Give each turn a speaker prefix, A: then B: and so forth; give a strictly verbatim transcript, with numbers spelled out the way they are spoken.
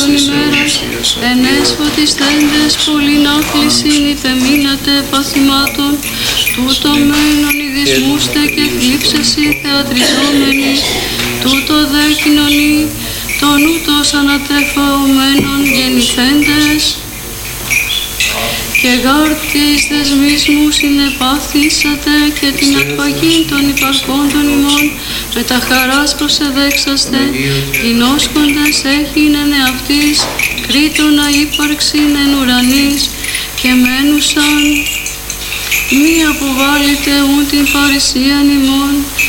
A: των ημέρας, ενές φωτιστέντες πολλήν άφλησιν υπεμείνατε παθημάτων, τούτο μένον ηδισμούστε και θλίψεσι θεατριζόμενοι, τούτο δε κοινωνεί των ούτως ανατρεφαωμένων γεννηθέντες, και γάρτης δεσμής μου συνεπάθησατε και την αρπαγή των υπαρχόντων ημών με τα χαράς προσεδέξαστε, γινώσκοντες έχειν εν εαυτής κρήτονα ύπαρξην εν ουρανής και μένουσαν μη αποβάλλετε ούν την παρησίαν ημών